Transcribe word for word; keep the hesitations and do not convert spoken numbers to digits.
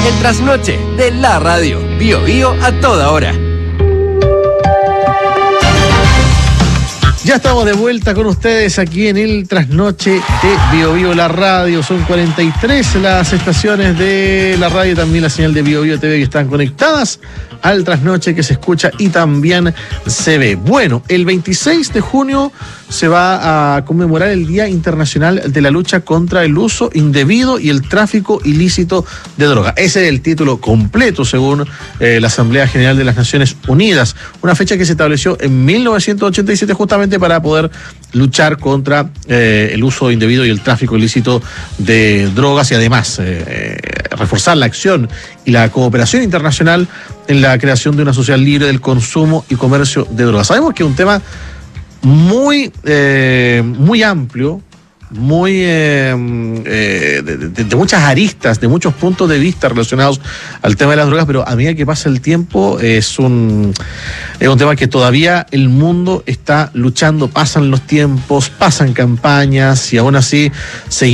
El trasnoche de la radio. Bio Bio a toda hora. Ya estamos de vuelta con ustedes aquí en el trasnoche de Bio Bio la radio. Son cuarenta y tres las estaciones de la radio, también la señal de Bio Bio T V que están conectadas al trasnoche, que se escucha y también se ve. Bueno, el veintiséis de junio se va a conmemorar el Día Internacional de la Lucha contra el Uso Indebido y el Tráfico Ilícito de Droga. Ese es el título completo, según eh, la Asamblea General de las Naciones Unidas. Una fecha que se estableció en mil novecientos ochenta y siete justamente para poder luchar contra eh, el uso indebido y el tráfico ilícito de drogas y además eh, reforzar la acción y la cooperación internacional en la creación de una sociedad libre del consumo y comercio de drogas. Sabemos que es un tema muy, eh, muy amplio, muy eh, eh, de, de, de muchas aristas, de muchos puntos de vista relacionados al tema de las drogas, pero a medida que pasa el tiempo es un, es un tema que todavía el mundo está luchando, pasan los tiempos, pasan campañas y aún así seguimos